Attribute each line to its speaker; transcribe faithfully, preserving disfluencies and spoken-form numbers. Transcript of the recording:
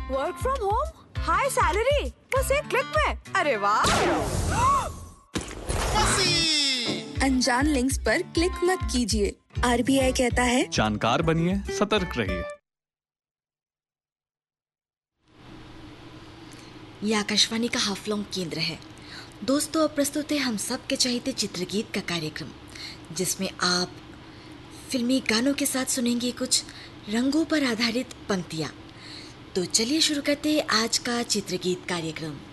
Speaker 1: Work from home, high salary, बस एक click में। अरे वाह!
Speaker 2: अनजान लिंक्स पर क्लिक मत कीजिए। आरबीआई कहता है
Speaker 3: जानकार बनिए, सतर्क रहिए।
Speaker 4: ये आकाशवाणी का हाफलॉन्ग केंद्र है। दोस्तों, अब प्रस्तुत है हम सब के चहेते चित्रगीत का कार्यक्रम, जिसमें आप फिल्मी गानों के साथ सुनेंगे कुछ रंगों पर आधारित पंक्तियाँ। तो चलिए शुरू करते हैं आज का चित्रगीत कार्यक्रम।